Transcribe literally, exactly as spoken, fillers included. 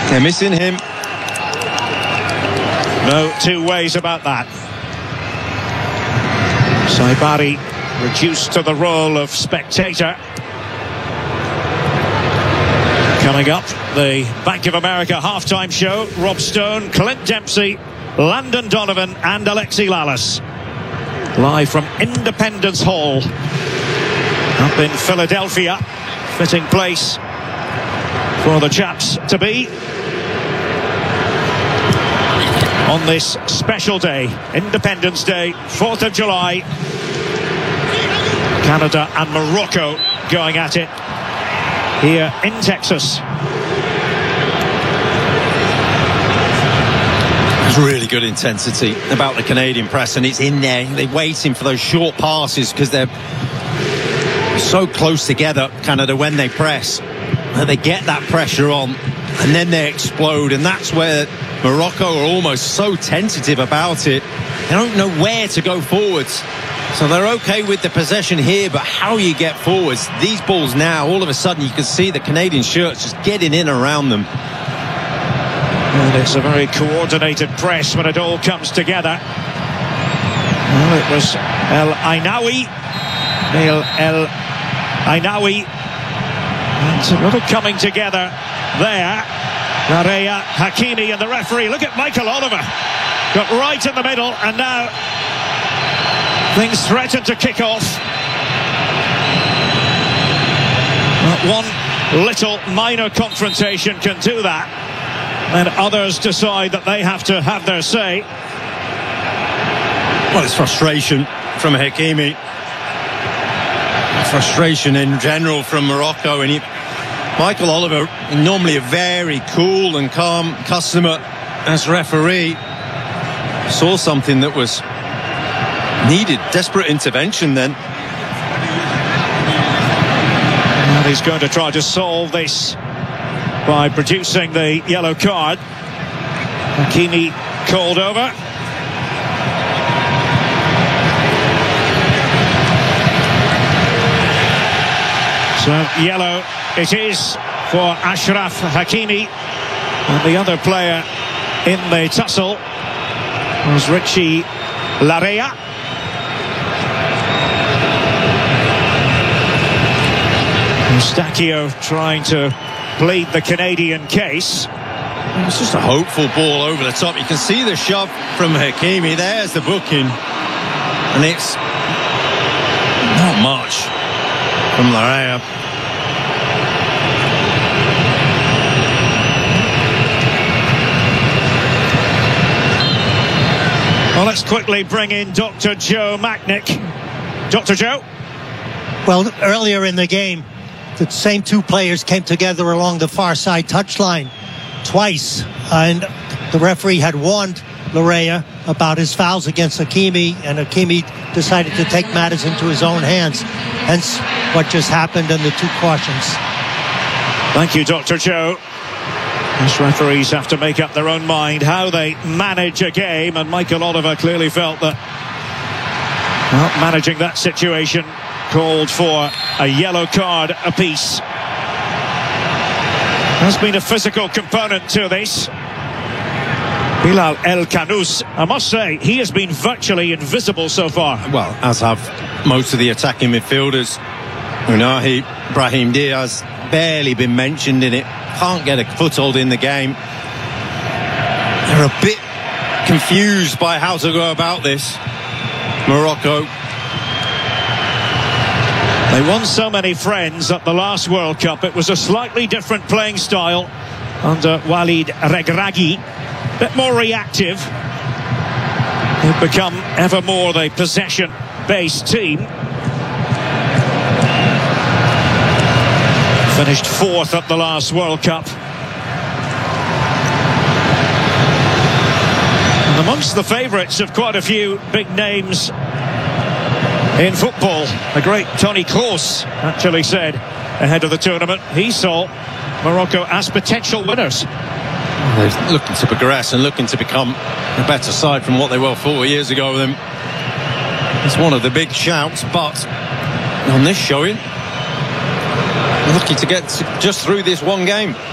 They're missing him. No two ways about that. Saibari reduced to the role of spectator. Coming up, the Bank of America halftime show. Rob Stone, Clint Dempsey, Landon Donovan and Alexi Lalas. Live from Independence Hall up in Philadelphia. Fitting place for the chaps to be on this special day, Independence Day, fourth of July. Canada and Morocco going at it here in Texas. There's really good intensity about the Canadian press, and it's in there. They're waiting for those short passes because they're so close together, Canada, when they press. They get that pressure on and then they explode, and that's where Morocco are almost so tentative about it. They don't know where to go forwards. So they're okay with the possession here, but how you get forwards, these balls now, all of a sudden you can see the Canadian shirts just getting in around them. And it's a very coordinated press when it all comes together. Well, it was El Ainaoui, Neil El Ainaoui. It's a little coming together there. Larea, Hakimi and the referee. Look at Michael Oliver. Got right in the middle, and now things threaten to kick off. But one little minor confrontation can do that, and others decide that they have to have their say. Well, it's frustration from Hakimi. Frustration in general from Morocco, and he, Michael Oliver, normally a very cool and calm customer as referee, saw something that was needed, desperate intervention then. And he's going to try to solve this by producing the yellow card. Hakimi called over. So yellow it is for Achraf Hakimi, and the other player in the tussle was Richie Larea. Eustáquio trying to plead the Canadian case. It's just a hopeful ball over the top. You can see the shove from Hakimi. There's the booking, and it's not much from Larea. Well, let's quickly bring in Doctor Joe Macknick. Doctor Joe? Well, earlier in the game, the same two players came together along the far side touchline twice, and the referee had warned Larea about his fouls against Hakimi, and Hakimi decided to take matters into his own hands. Hence what just happened and the two cautions. Thank you, Doctor Joe. These referees have to make up their own mind how they manage a game, and Michael Oliver clearly felt that, well, managing that situation called for a yellow card apiece. There's been a physical component to this. Bilal El Khanous, I must say, he has been virtually invisible so far. Well, as have most of the attacking midfielders. Unahi, Brahim Diaz, barely been mentioned in it. Can't get a foothold in the game. They're a bit confused by how to go about this, Morocco. They won so many friends at the last World Cup. It was a slightly different playing style under Walid Regragui. A bit more reactive. They've become ever more the possession-based team. Finished fourth at the last World Cup. And amongst the favourites of quite a few big names in football, the great Tony Kroos actually said ahead of the tournament he saw Morocco as potential winners. They're looking to progress and looking to become a better side from what they were four years ago with them. It's one of the big shouts, but on this showing, lucky to get just through this one game.